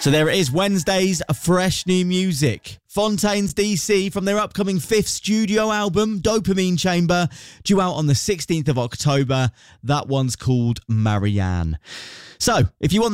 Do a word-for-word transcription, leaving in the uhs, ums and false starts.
So there it is, Wednesday's fresh new music. Fontaines D C from their upcoming fifth studio album, Dopamine Chamber, due out on the sixteenth of October. That one's called Marianne. So, if you want